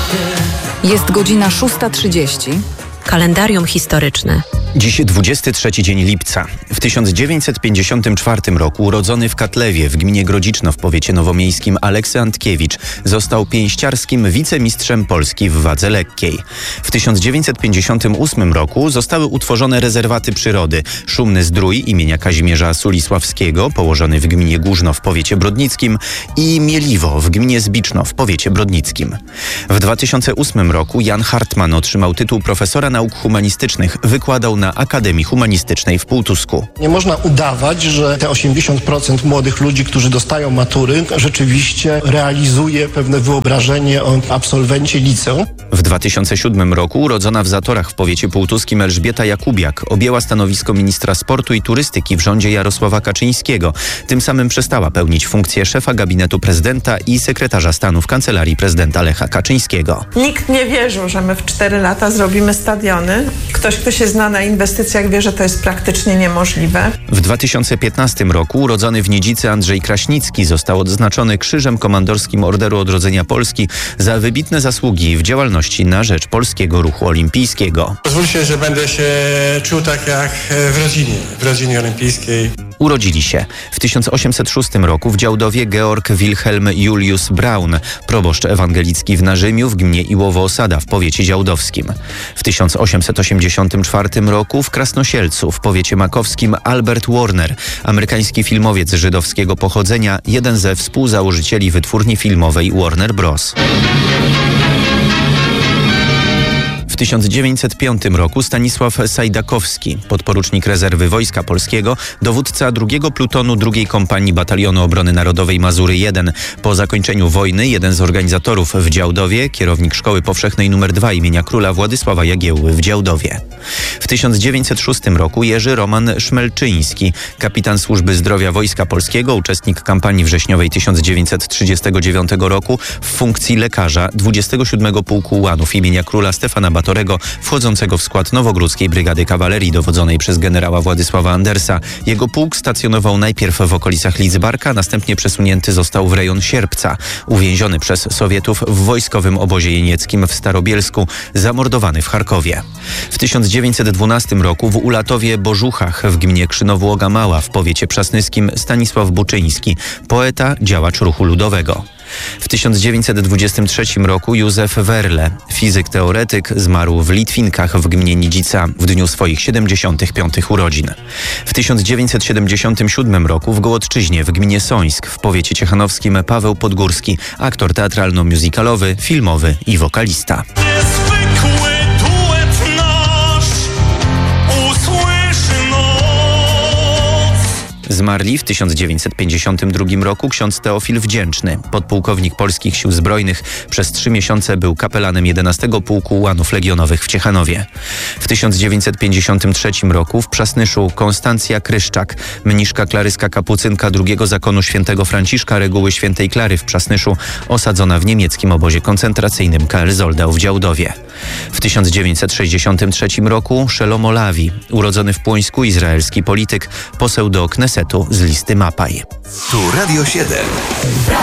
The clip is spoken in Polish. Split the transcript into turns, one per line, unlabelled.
Jest godzina 6:30.
Kalendarium historyczne.
Dziś 23 dzień lipca. W 1954 roku urodzony w Katlewie w gminie Grodziczno w powiecie nowomiejskim Aleksy Antkiewicz został pięściarskim wicemistrzem Polski w wadze lekkiej. W 1958 roku zostały utworzone rezerwaty przyrody Szumny Zdrój imienia Kazimierza Sulisławskiego, położony w gminie Górzno w powiecie brodnickim, i Mieliwo w gminie Zbiczno w powiecie brodnickim. W 2008 roku Jan Hartman otrzymał tytuł profesora nauk humanistycznych, wykładał na Akademii Humanistycznej w Półtusku.
Nie można udawać, że te 80% młodych ludzi, którzy dostają matury, rzeczywiście realizuje pewne wyobrażenie o absolwencie liceum.
W 2007 roku urodzona w Zatorach w powiecie półtuskim Elżbieta Jakubiak objęła stanowisko ministra sportu i turystyki w rządzie Jarosława Kaczyńskiego. Tym samym przestała pełnić funkcję szefa gabinetu prezydenta i sekretarza stanu w kancelarii prezydenta Lecha Kaczyńskiego.
Nikt nie wierzył, że my w 4 lata zrobimy stadiony. Ktoś, kto się zna na inwestycjach, wie, że to jest praktycznie niemożliwe.
W 2015 roku urodzony w Niedzicy Andrzej Kraśnicki został odznaczony Krzyżem Komandorskim Orderu Odrodzenia Polski za wybitne zasługi w działalności na rzecz polskiego ruchu olimpijskiego.
Pozwólcie, że będę się czuł tak jak w rodzinie olimpijskiej.
Urodzili się w 1806 roku w Działdowie Georg Wilhelm Julius Braun, proboszcz ewangelicki w Narzymiu w gminie Iłowo-Osada w powiecie działdowskim. W 1884 roku w Krasnosielcu w powiecie makowskim Albert Warner, amerykański filmowiec żydowskiego pochodzenia, jeden ze współzałożycieli wytwórni filmowej Warner Bros. W 1905 roku Stanisław Sajdakowski, podporucznik rezerwy Wojska Polskiego, dowódca drugiego plutonu II Kompanii Batalionu Obrony Narodowej Mazury 1. Po zakończeniu wojny jeden z organizatorów w Działdowie, kierownik Szkoły Powszechnej nr 2 imienia króla Władysława Jagiełły w Działdowie. W 1906 roku Jerzy Roman Szmelczyński, kapitan Służby Zdrowia Wojska Polskiego, uczestnik kampanii wrześniowej 1939 roku w funkcji lekarza 27 Pułku Ułanów imienia króla Stefana Batorego, wchodzącego w skład Nowogródzkiej Brygady Kawalerii dowodzonej przez generała Władysława Andersa. Jego pułk stacjonował najpierw w okolicach Lidzbarka, następnie przesunięty został w rejon Sierpca. Uwięziony przez Sowietów w wojskowym obozie jenieckim w Starobielsku, zamordowany w Charkowie. W 1912 roku w Ulatowie Bożuchach w gminie Krzynowo-Łoga Mała w powiecie przasnyskim Stanisław Buczyński, poeta, działacz ruchu ludowego. W 1923 roku Józef Werle, fizyk teoretyk, zmarł w Litwinkach w gminie Niedzica w dniu swoich 75 urodzin. W 1977 roku w Gołodczyźnie w gminie Sońsk w powiecie ciechanowskim Paweł Podgórski, aktor teatralno-muzykalowy, filmowy i wokalista. Zmarli w 1952 roku ksiądz Teofil Wdzięczny, podpułkownik Polskich Sił Zbrojnych. Przez 3 miesiące był kapelanem 11 Pułku Ułanów Legionowych w Ciechanowie. W 1953 roku w Przasnyszu Konstancja Kryszczak, mniszka klaryska kapucynka II Zakonu Świętego Franciszka Reguły Świętej Klary w Przasnyszu, osadzona w niemieckim obozie koncentracyjnym KL Zoldau w Działdowie. W 1963 roku Szelomo Lawi, urodzony w Płońsku izraelski polityk, poseł do Knesetu z listy Mapaj.
Tu Radio 7.